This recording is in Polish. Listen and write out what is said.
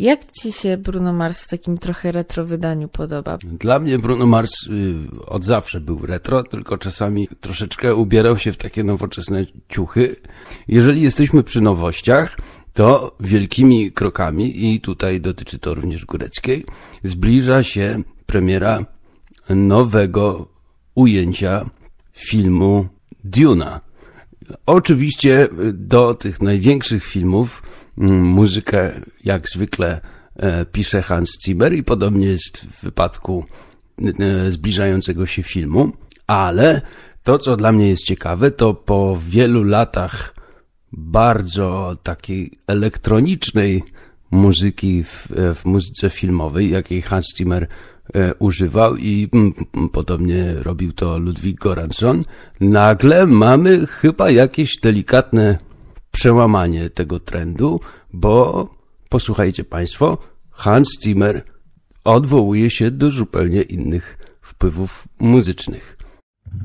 Jak ci się Bruno Mars w takim trochę retro wydaniu podoba? Dla mnie Bruno Mars od zawsze był retro, tylko czasami troszeczkę ubierał się w takie nowoczesne ciuchy. Jeżeli jesteśmy przy nowościach, to wielkimi krokami, i tutaj dotyczy to również Góreckiej, zbliża się premiera nowego ujęcia filmu Duna. Oczywiście do tych największych filmów muzykę jak zwykle pisze Hans Zimmer i podobnie jest w wypadku zbliżającego się filmu, ale to, co dla mnie jest ciekawe, to po wielu latach bardzo takiej elektronicznej muzyki w muzyce filmowej, jakiej Hans Zimmer używał i podobnie robił to Ludwig Göransson, nagle mamy chyba jakieś delikatne przełamanie tego trendu, bo posłuchajcie Państwo, Hans Zimmer odwołuje się do zupełnie innych wpływów muzycznych.